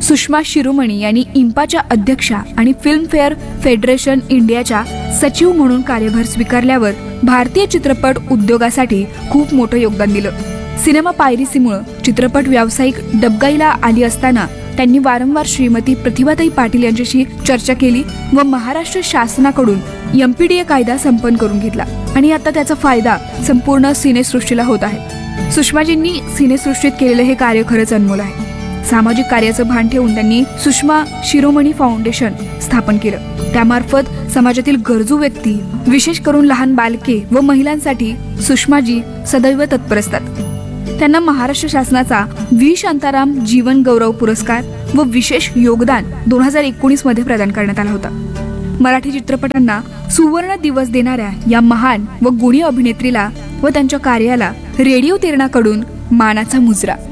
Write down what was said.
सुषमा शिरोमणी यांनी इम्पाच्या अध्यक्षा आणि फिल्मफेअर फेडरेशन इंडियाच्या सचिव म्हणून कार्यभार स्वीकारल्यावर भारतीय चित्रपट उद्योगासाठी खूप मोठं योगदान दिलं. सिनेमा पायरेसीमुळे चित्रपट व्यावसायिक डबघाईला आली असताना त्यांनी वारंवार श्रीमती प्रतिभाताई पाटील यांच्याशी चर्चा केली व महाराष्ट्र शासनाकडून MPDA कायदा संपन्न करून घेतला आणि आता त्याचा फायदा संपूर्ण सिनेसृष्टीला होत आहे. सुषमाजींनी सिनेसृष्टीत केलेले हे कार्य खरंच अनमोल आहे. सामाजिक कार्याचं भान ठेवून त्यांनी सुषमा शिरोमणी फाउंडेशन स्थापन केलं. त्यामार्फत समाजातील गरजू व्यक्ती, विशेष करून लहान बालके व महिलांसाठी सुषमाजी सदैव तत्पर असतात. त्यांना महाराष्ट्र शासनाचा व्ही शांताराम जीवन गौरव पुरस्कार व विशेष योगदान 2019 मध्ये प्रदान करण्यात आला होता. मराठी चित्रपटांना सुवर्ण दिवस देणाऱ्या या महान व गुणी अभिनेत्रीला व त्यांच्या कार्याला रेडिओ तेरणाकडून मानाचा मुजरा.